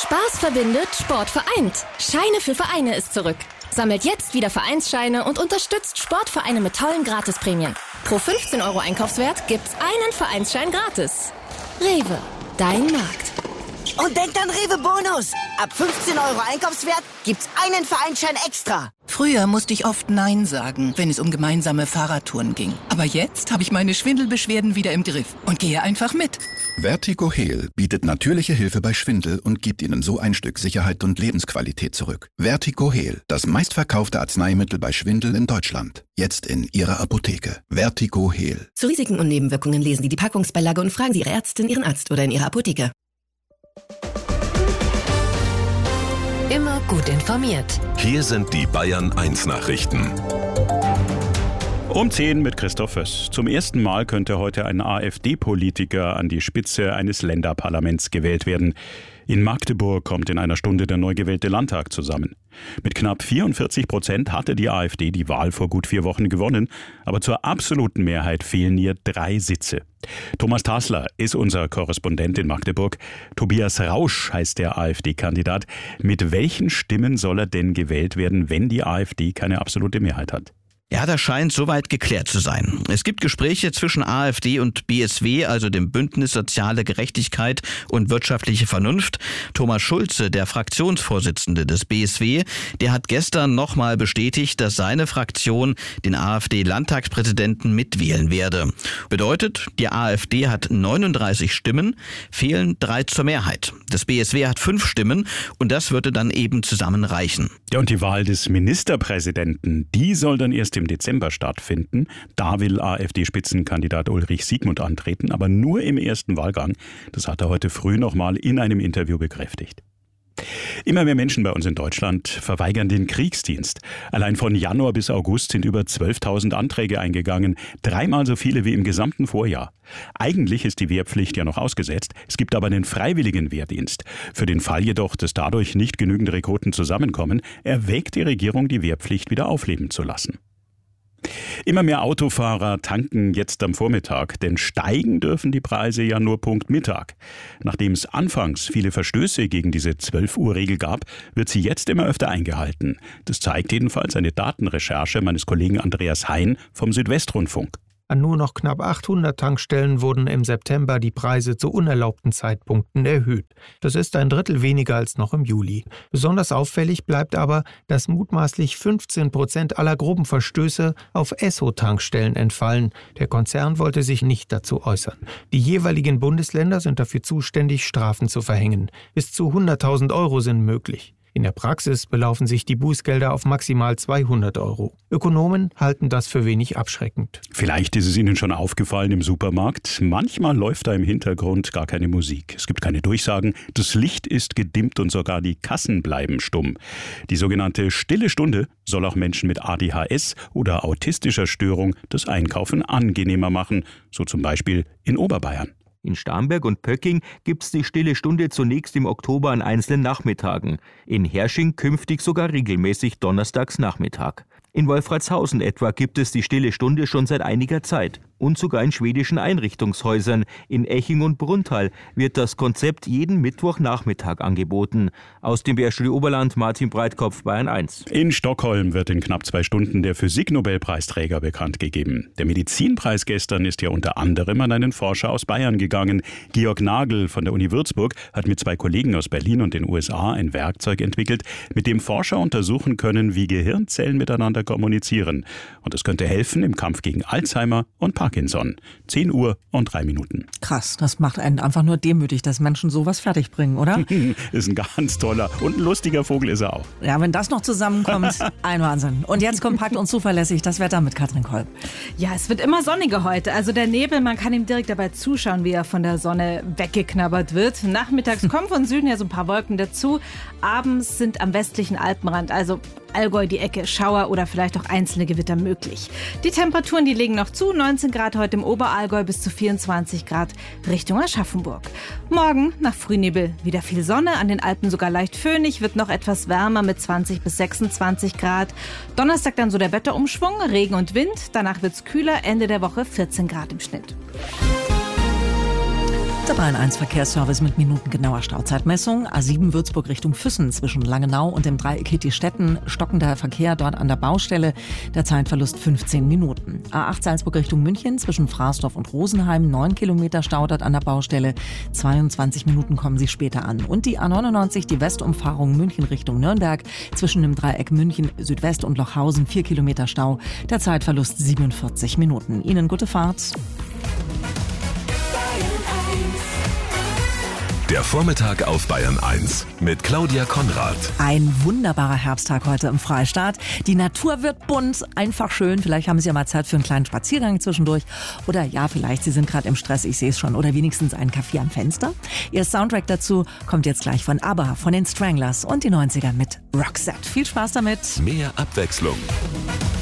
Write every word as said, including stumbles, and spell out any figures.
Spaß verbindet, Sport vereint. Scheine für Vereine ist zurück. Sammelt jetzt wieder Vereinsscheine und unterstützt Sportvereine mit tollen Gratisprämien. Pro fünfzehn Euro Einkaufswert gibt's einen Vereinsschein gratis. Rewe, dein Markt. Und denkt an Rewe Bonus. Ab fünfzehn Euro Einkaufswert gibt's einen Vereinsschein extra. Früher musste ich oft Nein sagen, wenn es um gemeinsame Fahrradtouren ging. Aber jetzt habe ich meine Schwindelbeschwerden wieder im Griff und gehe einfach mit. Vertigo Heal bietet natürliche Hilfe bei Schwindel und gibt Ihnen so ein Stück Sicherheit und Lebensqualität zurück. Vertigo Heal, das meistverkaufte Arzneimittel bei Schwindel in Deutschland. Jetzt in Ihrer Apotheke. Vertigo Heal. Zu Risiken und Nebenwirkungen lesen Sie die Packungsbeilage und fragen Sie Ihre Ärztin, Ihren Arzt oder in Ihrer Apotheke. Immer gut informiert. Hier sind die Bayern eins Nachrichten. Um zehn mit Christoph Föss. Zum ersten Mal könnte heute ein AfD-Politiker an die Spitze eines Länderparlaments gewählt werden. In Magdeburg kommt in einer Stunde der neu gewählte Landtag zusammen. Mit knapp vierundvierzig Prozent hatte die AfD die Wahl vor gut vier Wochen gewonnen, aber zur absoluten Mehrheit fehlen ihr drei Sitze. Thomas Tasler ist unser Korrespondent in Magdeburg. Tobias Rausch heißt der AfD-Kandidat. Mit welchen Stimmen soll er denn gewählt werden, wenn die AfD keine absolute Mehrheit hat? Ja, das scheint soweit geklärt zu sein. Es gibt Gespräche zwischen AfD und B S W, also dem Bündnis Soziale Gerechtigkeit und wirtschaftliche Vernunft. Thomas Schulze, der Fraktionsvorsitzende des B S W, der hat gestern nochmal bestätigt, dass seine Fraktion den AfD-Landtagspräsidenten mitwählen werde. Bedeutet, die AfD hat neununddreißig Stimmen, fehlen drei zur Mehrheit. Das B S W hat fünf Stimmen und das würde dann eben zusammen reichen. Ja, und die Wahl des Ministerpräsidenten, die soll dann erst im Dezember stattfinden. Da will AfD-Spitzenkandidat Ulrich Siegmund antreten, aber nur im ersten Wahlgang. Das hat er heute früh noch mal in einem Interview bekräftigt. Immer mehr Menschen bei uns in Deutschland verweigern den Kriegsdienst. Allein von Januar bis August sind über zwölftausend Anträge eingegangen, dreimal so viele wie im gesamten Vorjahr. Eigentlich ist die Wehrpflicht ja noch ausgesetzt, es gibt aber einen freiwilligen Wehrdienst. Für den Fall jedoch, dass dadurch nicht genügend Rekruten zusammenkommen, erwägt die Regierung, die Wehrpflicht wieder aufleben zu lassen. Immer mehr Autofahrer tanken jetzt am Vormittag, denn steigen dürfen die Preise ja nur Punkt Mittag. Nachdem es anfangs viele Verstöße gegen diese zwölf-Uhr-Regel gab, wird sie jetzt immer öfter eingehalten. Das zeigt jedenfalls eine Datenrecherche meines Kollegen Andreas Hein vom Südwestrundfunk. An nur noch knapp achthundert Tankstellen wurden im September die Preise zu unerlaubten Zeitpunkten erhöht. Das ist ein Drittel weniger als noch im Juli. Besonders auffällig bleibt aber, dass mutmaßlich fünfzehn Prozent aller groben Verstöße auf Esso-Tankstellen entfallen. Der Konzern wollte sich nicht dazu äußern. Die jeweiligen Bundesländer sind dafür zuständig, Strafen zu verhängen. Bis zu hunderttausend Euro sind möglich. In der Praxis belaufen sich die Bußgelder auf maximal zweihundert Euro. Ökonomen halten das für wenig abschreckend. Vielleicht ist es Ihnen schon aufgefallen im Supermarkt. Manchmal läuft da im Hintergrund gar keine Musik. Es gibt keine Durchsagen, das Licht ist gedimmt und sogar die Kassen bleiben stumm. Die sogenannte stille Stunde soll auch Menschen mit A D H S oder autistischer Störung das Einkaufen angenehmer machen, so zum Beispiel in Oberbayern. In Starnberg und Pöcking gibt's die stille Stunde zunächst im Oktober an einzelnen Nachmittagen. In Hersching künftig sogar regelmäßig donnerstags Nachmittag. In Wolfratshausen etwa gibt es die stille Stunde schon seit einiger Zeit. Und sogar in schwedischen Einrichtungshäusern. In Eching und Brunthal wird das Konzept jeden Mittwochnachmittag angeboten. Aus dem B R-Studio Oberland, Martin Breitkopf, Bayern eins. In Stockholm wird in knapp zwei Stunden der Physik-Nobelpreisträger bekannt gegeben. Der Medizinpreis gestern ist ja unter anderem an einen Forscher aus Bayern gegangen. Georg Nagel von der Uni Würzburg hat mit zwei Kollegen aus Berlin und den U S A ein Werkzeug entwickelt, mit dem Forscher untersuchen können, wie Gehirnzellen miteinander kommunizieren. Und es könnte helfen im Kampf gegen Alzheimer und Parkinson. zehn Uhr und drei Minuten. Krass, das macht einen einfach nur demütig, dass Menschen sowas fertigbringen, oder? Ist ein ganz toller und ein lustiger Vogel ist er auch. Ja, wenn das noch zusammenkommt, ein Wahnsinn. Und jetzt kompakt und zuverlässig das Wetter mit Katrin Kolb. Ja, es wird immer sonniger heute. Also der Nebel, man kann ihm direkt dabei zuschauen, wie er von der Sonne weggeknabbert wird. Nachmittags kommen von Süden ja so ein paar Wolken dazu. Abends sind am westlichen Alpenrand, also Allgäu die Ecke, Schauer oder vielleicht auch einzelne Gewitter möglich. Die Temperaturen, die legen noch zu, neunzehn Grad heute im Oberallgäu bis zu vierundzwanzig Grad Richtung Aschaffenburg. Morgen nach Frühnebel wieder viel Sonne, an den Alpen sogar leicht föhnig, wird noch etwas wärmer mit zwanzig bis sechsundzwanzig Grad. Donnerstag dann so der Wetterumschwung, Regen und Wind, danach wird's kühler, Ende der Woche vierzehn Grad im Schnitt. Der Bayern eins Verkehrsservice mit minutengenauer Stauzeitmessung. A sieben Würzburg Richtung Füssen zwischen Langenau und dem Dreieck Hitti-Stetten. Stockender Verkehr dort an der Baustelle. Der Zeitverlust fünfzehn Minuten. A acht Salzburg Richtung München zwischen Fraßdorf und Rosenheim. neun Kilometer Stau dort an der Baustelle. zweiundzwanzig Minuten kommen Sie später an. Und die A neunundneunzig, die Westumfahrung München Richtung Nürnberg. Zwischen dem Dreieck München Südwest und Lochhausen. vier Kilometer Stau. Der Zeitverlust siebenundvierzig Minuten. Ihnen gute Fahrt. Der Vormittag auf Bayern eins mit Claudia Konrad. Ein wunderbarer Herbsttag heute im Freistaat. Die Natur wird bunt, einfach schön. Vielleicht haben Sie ja mal Zeit für einen kleinen Spaziergang zwischendurch. Oder ja, vielleicht Sie sind gerade im Stress, ich sehe es schon. Oder wenigstens einen Kaffee am Fenster. Ihr Soundtrack dazu kommt jetzt gleich von ABBA, von den Stranglers und die neunziger mit Roxette. Viel Spaß damit. Mehr Abwechslung.